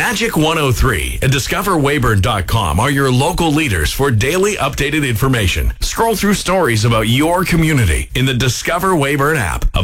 Magic 103 and DiscoverWeyburn.com are your local leaders for daily updated information. Scroll through stories about your community in the Discover Weyburn app.